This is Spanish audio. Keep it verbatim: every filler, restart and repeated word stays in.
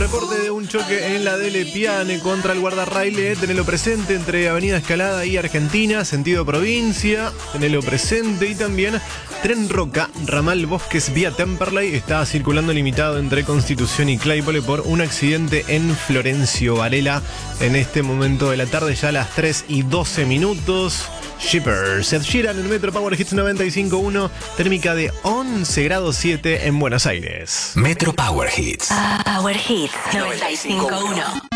reporte de un choque en la Dele Piane contra el guardarraile. Tenelo presente entre Avenida Escalada y Argentina, sentido provincia. Tenelo presente y también Tren Roca, ramal Bosques vía Temperley. Está circulando limitado entre Constitución y Claypole por un accidente en Florencio Varela. En este momento de la tarde, ya a las tres y doce minutos. Shippers, Ed Sheeran en Metro Power Hits noventa y cinco punto uno, térmica de once grados siete en Buenos Aires. Metro Power Hits. Power Hits noventa y cinco punto uno.